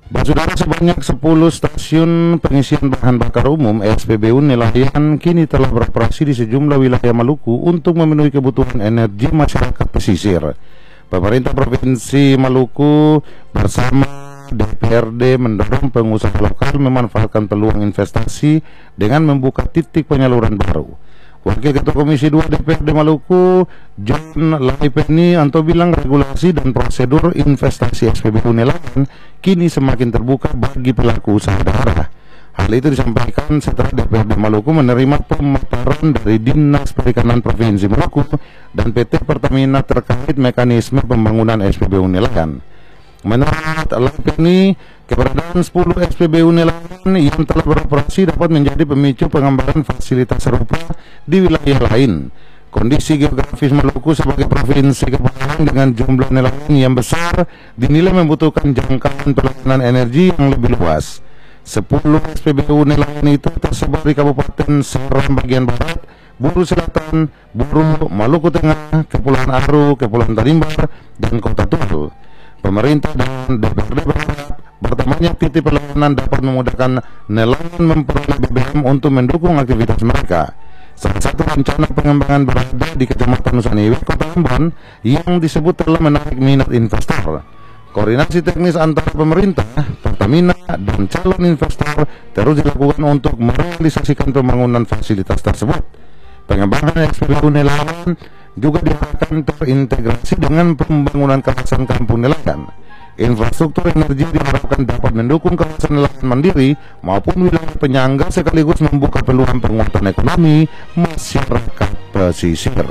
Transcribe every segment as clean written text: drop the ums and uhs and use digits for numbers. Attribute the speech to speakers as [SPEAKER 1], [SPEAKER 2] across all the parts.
[SPEAKER 1] Saudara, sebanyak 10 stasiun pengisian bahan bakar umum SPBU nelayan kini telah beroperasi di sejumlah wilayah Maluku untuk memenuhi kebutuhan energi masyarakat pesisir. Pemerintah Provinsi Maluku bersama DPRD mendorong pengusaha lokal memanfaatkan peluang investasi dengan membuka titik penyaluran baru. Wakil Ketua Komisi 2 DPRD Maluku, John Laipeni Anto bilang regulasi dan prosedur investasi SPBU nelayan kini semakin terbuka bagi pelaku usaha daerah. Hal itu disampaikan setelah DPRD Maluku menerima pemaparan dari Dinas Perikanan Provinsi Maluku dan PT Pertamina terkait mekanisme pembangunan SPBU nelayan. Menurut Laipeni, keberadaan 10 SPBU nelayan yang telah beroperasi dapat menjadi pemicu pengembangan fasilitas serupa di wilayah lain. Kondisi geografis Maluku sebagai provinsi kepulauan dengan jumlah nelayan yang besar dinilai membutuhkan jangkauan pelayanan energi yang lebih luas. 10 SPBU nelayan itu tersebar di Kabupaten Seram bagian barat, Buru Selatan, Buru, Maluku Tengah, Kepulauan Aru, Kepulauan Tanimbar, dan Kota Tulu. Pemerintah dan DPRD berharap bertambahnya titik pelayanan dapat memudahkan nelayan memperoleh BBM untuk mendukung aktivitas mereka. Salah satu rencana pengembangan berada di Kecamatan Nusaniwe, Kota Ambon, yang disebut telah menarik minat investor. Koordinasi teknis antara pemerintah, Pertamina, dan calon investor terus dilakukan untuk merealisasikan pembangunan fasilitas tersebut. Pengembangan SPBU nelayan juga diharapkan terintegrasi dengan pembangunan kawasan kampung nelayan. Infrastruktur energi diharapkan dapat mendukung kawasan nelayan mandiri maupun wilayah penyangga sekaligus membuka peluang penguatan ekonomi masyarakat pesisir.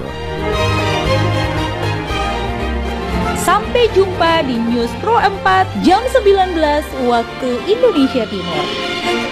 [SPEAKER 2] Sampai jumpa di News Pro 4 jam 19 waktu Indonesia Timur.